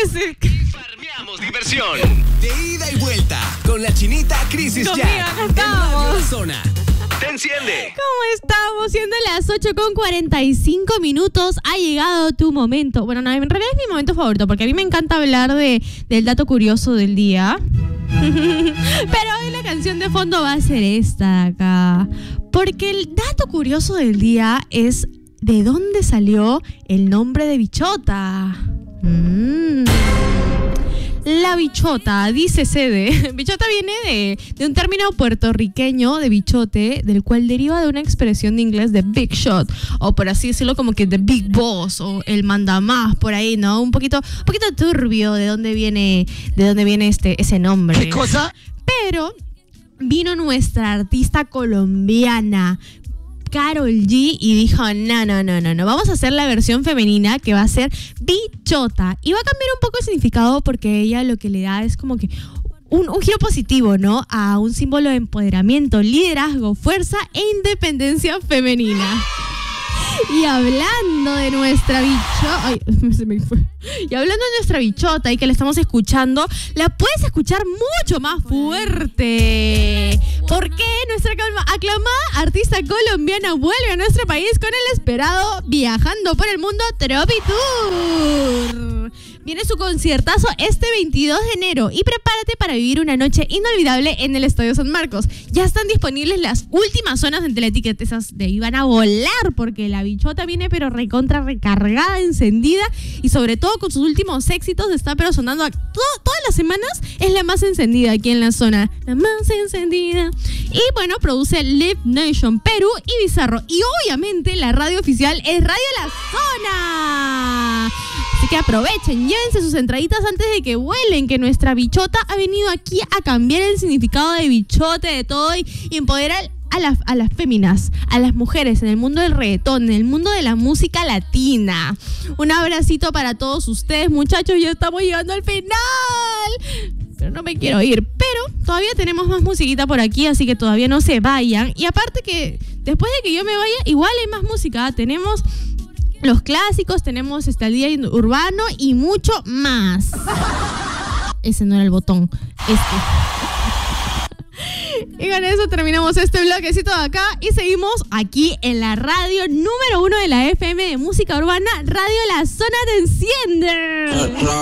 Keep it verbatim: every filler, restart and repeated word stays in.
ese... Farmeamos diversión. De ida y vuelta con la chinita Crisis Conmigo, Jack. acá En estamos. Radio La Zona. Te enciende. ¿Cómo estamos? Siendo las ocho con cuarenta y cinco minutos, ha llegado tu momento. Bueno, no, en realidad es mi momento favorito, porque a mí me encanta hablar de, del dato curioso del día. Pero hoy la canción de fondo va a ser esta de acá. Porque el dato curioso del día es ¿de dónde salió el nombre de bichota? Mm. La bichota, dícese de... Bichota viene de, de un término puertorriqueño de bichote, del cual deriva de una expresión de inglés de big shot, o por así decirlo como que the big boss, o el mandamás, por ahí, ¿no? Un poquito, un poquito turbio de dónde viene, de dónde viene este, ese nombre. ¿Qué cosa? Pero vino nuestra artista colombiana, Karol G, y dijo, no, no, no, no, no, vamos a hacer la versión femenina que va a ser bichota. Y va a cambiar un poco el significado porque ella lo que le da es como que un, un giro positivo, ¿no? A un símbolo de empoderamiento, liderazgo, fuerza e independencia femenina. Y hablando de nuestra bichota, ay, se me fue. Y hablando de nuestra bichota y que la estamos escuchando, la puedes escuchar mucho más fuerte. Porque nuestra aclamada artista colombiana vuelve a nuestro país con el esperado Viajando por el Mundo Tropi Tour. Viene su conciertazo este veintidós de enero y prepárate para vivir una noche inolvidable en el Estadio San Marcos. Ya están disponibles las últimas zonas en Teleticket, esas de ahí van a volar porque la bichota viene pero recontra recargada, encendida y sobre todo con sus últimos éxitos está pero sonando a todo, todas las semanas, es la más encendida aquí en la zona, la más encendida. Y bueno, produce Live Nation Perú y Bizarro y obviamente la radio oficial es Radio La Zona. Así que aprovechen, llévense sus entraditas antes de que vuelen, que nuestra bichota ha venido aquí a cambiar el significado de bichote, de todo y, y empoderar a las, a las féminas, a las mujeres en el mundo del reggaetón, en el mundo de la música latina. Un abracito para todos ustedes, muchachos, ya estamos llegando al final. Pero no me quiero ir, pero todavía tenemos más musiquita por aquí, así que todavía no se vayan. Y aparte que después de que yo me vaya, igual hay más música, tenemos... los clásicos, tenemos este el día urbano y mucho más. Ese no era el botón, este. Y con eso terminamos este bloquecito de acá y seguimos aquí en la radio número uno de la F M de música urbana, Radio La Zona Te Enciende.